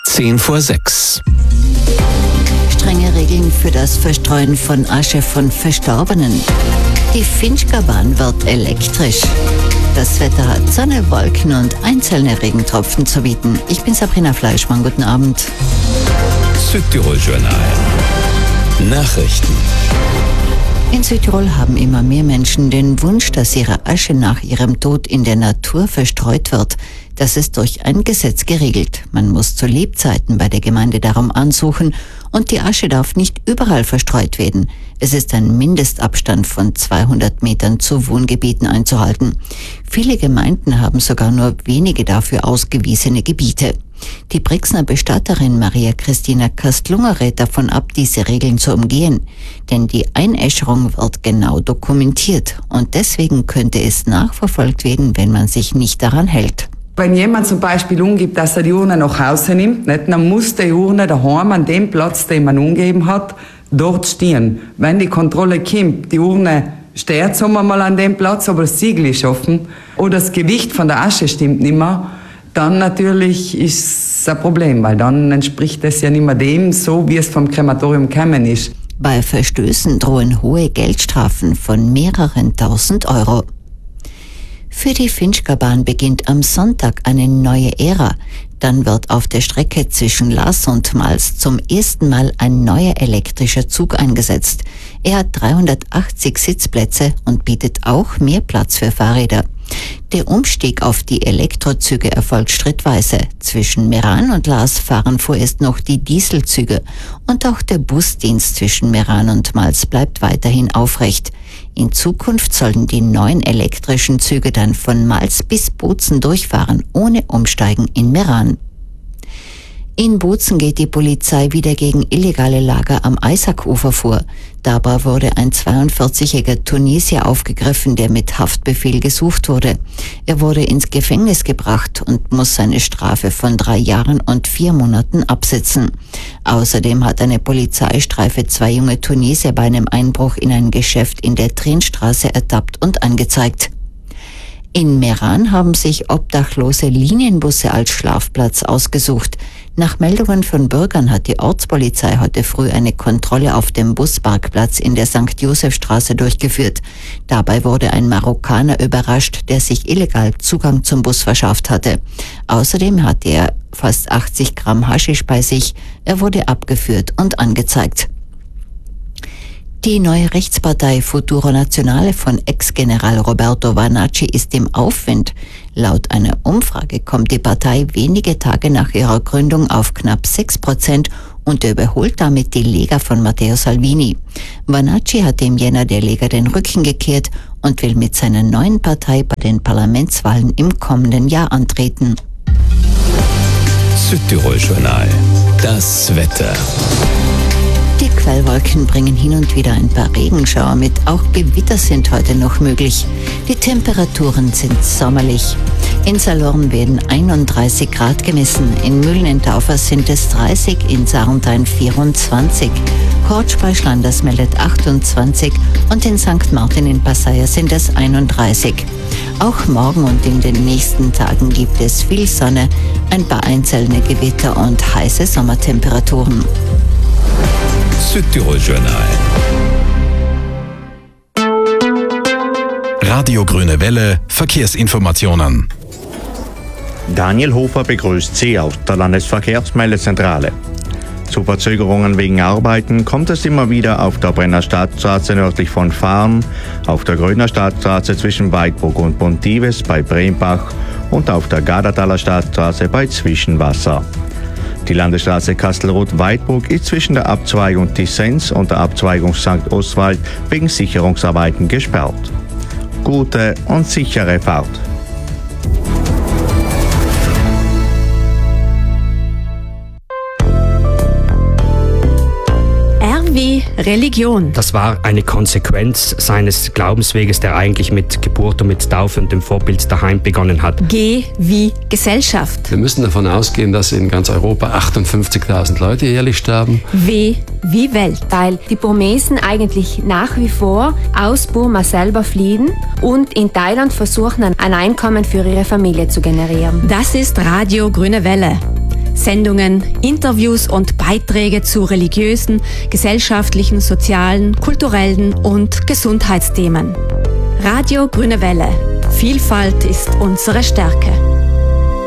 5:10. Strenge Regeln für das Verstreuen von Asche von Verstorbenen. Die Finchgau-Bahn wird elektrisch. Das Wetter hat Sonne, Wolken und einzelne Regentropfen zu bieten. Ich bin Sabrina Fleischmann, guten Abend. Südtirol-Journal. Nachrichten. In Südtirol haben immer mehr Menschen den Wunsch, dass ihre Asche nach ihrem Tod in der Natur verstreut wird. Das ist durch ein Gesetz geregelt. Man muss zu Lebzeiten bei der Gemeinde darum ansuchen und die Asche darf nicht überall verstreut werden. Es ist ein Mindestabstand von 200 Metern zu Wohngebieten einzuhalten. Viele Gemeinden haben sogar nur wenige dafür ausgewiesene Gebiete. Die Brixner Bestatterin Maria Christina Kastlunger rät davon ab, diese Regeln zu umgehen. Denn die Einäscherung wird genau dokumentiert und deswegen könnte es nachverfolgt werden, wenn man sich nicht daran hält. Wenn jemand zum Beispiel umgibt, dass er die Urne nach Hause nimmt, dann muss die Urne daheim an dem Platz, den man umgeben hat, dort stehen. Wenn die Kontrolle kommt, die Urne steht, sagen wir mal, an dem Platz, aber das Siegel ist offen oder das Gewicht von der Asche stimmt nicht mehr, dann natürlich ist es ein Problem, weil dann entspricht es ja nicht mehr dem, so wie es vom Krematorium gekommen ist. Bei Verstößen drohen hohe Geldstrafen von mehreren tausend Euro. Für die Finchgau-Bahn beginnt am Sonntag eine neue Ära. Dann wird auf der Strecke zwischen Laas und Mals zum ersten Mal ein neuer elektrischer Zug eingesetzt. Er hat 380 Sitzplätze und bietet auch mehr Platz für Fahrräder. Der Umstieg auf die Elektrozüge erfolgt schrittweise. Zwischen Meran und Laas fahren vorerst noch die Dieselzüge und auch der Busdienst zwischen Meran und Mals bleibt weiterhin aufrecht. In Zukunft sollen die neuen elektrischen Züge dann von Mals bis Bozen durchfahren, ohne Umsteigen in Meran. In Bozen geht die Polizei wieder gegen illegale Lager am Eisackufer vor. Dabei wurde ein 42-jähriger Tunesier aufgegriffen, der mit Haftbefehl gesucht wurde. Er wurde ins Gefängnis gebracht und muss seine Strafe von 3 Jahren und 4 Monaten absitzen. Außerdem hat eine Polizeistreife 2 junge Tunesier bei einem Einbruch in ein Geschäft in der Tränstraße ertappt und angezeigt. In Meran haben sich obdachlose Linienbusse als Schlafplatz ausgesucht. Nach Meldungen von Bürgern hat die Ortspolizei heute früh eine Kontrolle auf dem Busparkplatz in der St. Josefstraße durchgeführt. Dabei wurde ein Marokkaner überrascht, der sich illegal Zugang zum Bus verschafft hatte. Außerdem hatte er fast 80 Gramm Haschisch bei sich. Er wurde abgeführt und angezeigt. Die neue Rechtspartei Futuro Nazionale von Ex-General Roberto Vanacci ist im Aufwind. Laut einer Umfrage kommt die Partei wenige Tage nach ihrer Gründung auf knapp 6% und überholt damit die Lega von Matteo Salvini. Vanacci hat dem Jänner der Lega den Rücken gekehrt und will mit seiner neuen Partei bei den Parlamentswahlen im kommenden Jahr antreten. Südtirol-Journal. Das Wetter. Die Quellwolken bringen hin und wieder ein paar Regenschauer mit. Auch Gewitter sind heute noch möglich. Die Temperaturen sind sommerlich. In Salorn werden 31 Grad gemessen. In Mühlen in Taufer sind es 30, in Sarntein 24. Kortsch bei Schlanders meldet 28 und in St. Martin in Passaia sind es 31. Auch morgen und in den nächsten Tagen gibt es viel Sonne, ein paar einzelne Gewitter und heiße Sommertemperaturen. Südtirol-Journal. Radio Grüne Welle, Verkehrsinformationen. Daniel Hofer begrüßt Sie aus der Landesverkehrsmeldezentrale. Zu Verzögerungen wegen Arbeiten kommt es immer wieder auf der Brenner Stadtstraße nördlich von Farn, auf der Grüner Stadtstraße zwischen Weidburg und Bontives bei Brembach und auf der Gardertaler Stadtstraße bei Zwischenwasser. Die Landesstraße Kastelruth-Weidburg ist zwischen der Abzweigung Tissens und der Abzweigung St. Oswald wegen Sicherungsarbeiten gesperrt. Gute und sichere Fahrt. Wie Religion. Das war eine Konsequenz seines Glaubensweges, der eigentlich mit Geburt und mit Taufe und dem Vorbild daheim begonnen hat. G wie Gesellschaft. Wir müssen davon ausgehen, dass in ganz Europa 58.000 Leute jährlich sterben. W wie Welt. Weil die Burmesen eigentlich nach wie vor aus Burma selber fliehen und in Thailand versuchen, ein Einkommen für ihre Familie zu generieren. Das ist Radio Grüne Welle. Sendungen, Interviews und Beiträge zu religiösen, gesellschaftlichen, sozialen, kulturellen und Gesundheitsthemen. Radio Grüne Welle. Vielfalt ist unsere Stärke.